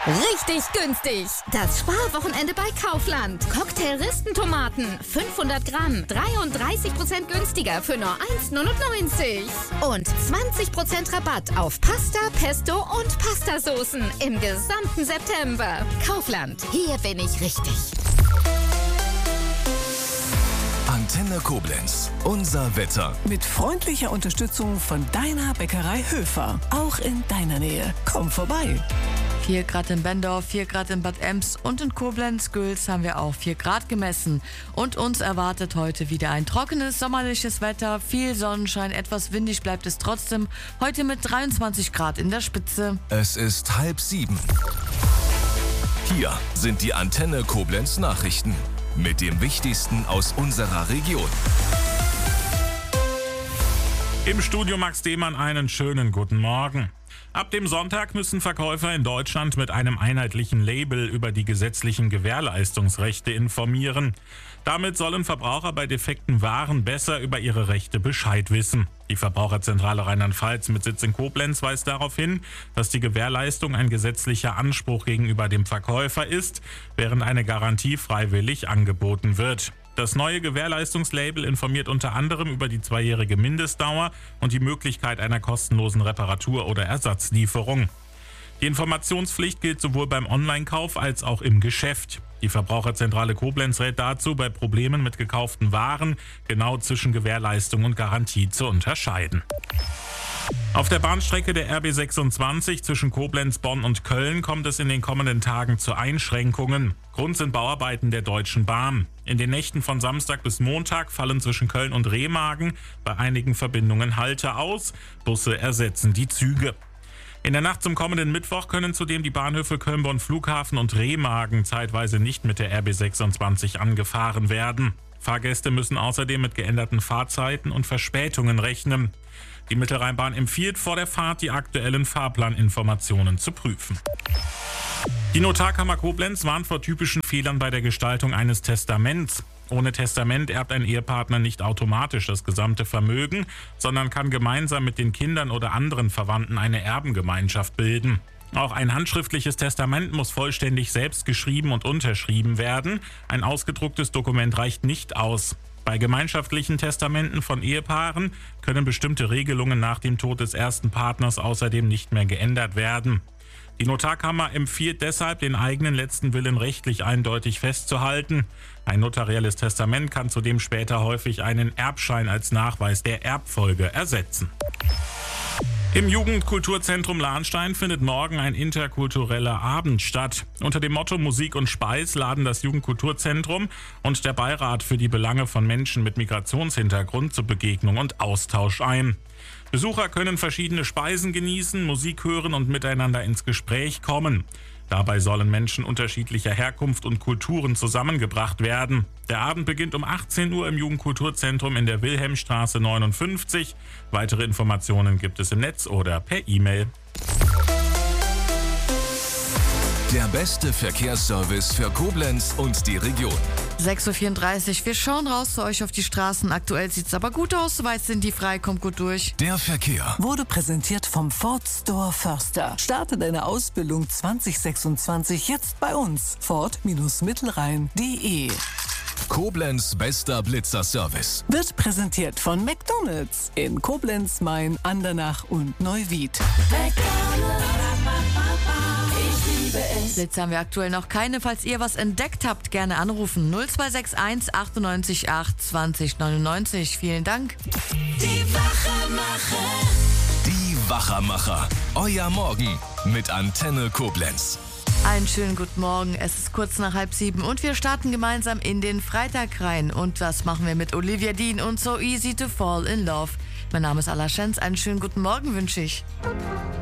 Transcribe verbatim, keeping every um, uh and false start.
Richtig günstig. Das Sparwochenende bei Kaufland. Cocktail-Ristentomaten. fünfhundert Gramm. dreiunddreißig Prozent günstiger für nur eins Komma neunundneunzig. Und zwanzig Prozent Rabatt auf Pasta, Pesto und Pastasoßen im gesamten September. Kaufland. Hier bin ich richtig. Antenne Koblenz. Unser Wetter. Mit freundlicher Unterstützung von deiner Bäckerei Höfer. Auch in deiner Nähe. Komm vorbei. vier Grad in Bendorf, vier Grad in Bad Ems und in Koblenz-Gülz haben wir auch vier Grad gemessen. Und uns erwartet heute wieder ein trockenes, sommerliches Wetter, viel Sonnenschein, etwas windig bleibt es trotzdem. Heute mit dreiundzwanzig Grad in der Spitze. Es ist halb sieben. Hier sind die Antenne Koblenz Nachrichten mit dem Wichtigsten aus unserer Region. Im Studio Max Demann einen schönen guten Morgen. Ab dem Sonntag müssen Verkäufer in Deutschland mit einem einheitlichen Label über die gesetzlichen Gewährleistungsrechte informieren. Damit sollen Verbraucher bei defekten Waren besser über ihre Rechte Bescheid wissen. Die Verbraucherzentrale Rheinland-Pfalz mit Sitz in Koblenz weist darauf hin, dass die Gewährleistung ein gesetzlicher Anspruch gegenüber dem Verkäufer ist, während eine Garantie freiwillig angeboten wird. Das neue Gewährleistungslabel informiert unter anderem über die zweijährige Mindestdauer und die Möglichkeit einer kostenlosen Reparatur oder Ersatzlieferung. Die Informationspflicht gilt sowohl beim Online-Kauf als auch im Geschäft. Die Verbraucherzentrale Koblenz rät dazu, bei Problemen mit gekauften Waren genau zwischen Gewährleistung und Garantie zu unterscheiden. Auf der Bahnstrecke der R B sechsundzwanzig zwischen Koblenz, Bonn und Köln kommt es in den kommenden Tagen zu Einschränkungen. Grund sind Bauarbeiten der Deutschen Bahn. In den Nächten von Samstag bis Montag fallen zwischen Köln und Remagen bei einigen Verbindungen Halte aus. Busse ersetzen die Züge. In der Nacht zum kommenden Mittwoch können zudem die Bahnhöfe Köln-Bonn Flughafen und Remagen zeitweise nicht mit der R B sechsundzwanzig angefahren werden. Fahrgäste müssen außerdem mit geänderten Fahrzeiten und Verspätungen rechnen. Die Mittelrheinbahn empfiehlt vor der Fahrt, die aktuellen Fahrplaninformationen zu prüfen. Die Notarkammer Koblenz warnt vor typischen Fehlern bei der Gestaltung eines Testaments. Ohne Testament erbt ein Ehepartner nicht automatisch das gesamte Vermögen, sondern kann gemeinsam mit den Kindern oder anderen Verwandten eine Erbengemeinschaft bilden. Auch ein handschriftliches Testament muss vollständig selbst geschrieben und unterschrieben werden. Ein ausgedrucktes Dokument reicht nicht aus. Bei gemeinschaftlichen Testamenten von Ehepaaren können bestimmte Regelungen nach dem Tod des ersten Partners außerdem nicht mehr geändert werden. Die Notarkammer empfiehlt deshalb, den eigenen letzten Willen rechtlich eindeutig festzuhalten. Ein notarielles Testament kann zudem später häufig einen Erbschein als Nachweis der Erbfolge ersetzen. Im Jugendkulturzentrum Lahnstein findet morgen ein interkultureller Abend statt. Unter dem Motto Musik und Speis laden das Jugendkulturzentrum und der Beirat für die Belange von Menschen mit Migrationshintergrund zur Begegnung und Austausch ein. Besucher können verschiedene Speisen genießen, Musik hören und miteinander ins Gespräch kommen. Dabei sollen Menschen unterschiedlicher Herkunft und Kulturen zusammengebracht werden. Der Abend beginnt um achtzehn Uhr im Jugendkulturzentrum in der Wilhelmstraße neunundfünfzig. Weitere Informationen gibt es im Netz oder per E-Mail. Der beste Verkehrsservice für Koblenz und die Region. sechs Uhr vierunddreißig, wir schauen raus zu euch auf die Straßen. Aktuell sieht es aber gut aus, soweit sind die frei, kommt gut durch. Der Verkehr Wurde präsentiert vom Ford Store Förster. Starte deine Ausbildung zwanzig sechsundzwanzig jetzt bei uns. Ford Mittelrhein punkt de. Koblenz bester Blitzerservice. Wird präsentiert von McDonald's in Koblenz, Main, Andernach und Neuwied. Blitze haben wir aktuell noch keine. Falls ihr was entdeckt habt, gerne anrufen. null zwei sechs eins achtundneunzig acht zwanzig neunundneunzig. Vielen Dank. Die Wachermacher. Die Wachermacher. Euer Morgen mit Antenne Koblenz. Einen schönen guten Morgen. Es ist kurz nach halb sieben und wir starten gemeinsam in den Freitag rein. Und das machen wir mit Olivia Dean und So Easy to Fall in Love. Mein Name ist Ala Schenz. Einen schönen guten Morgen wünsche ich.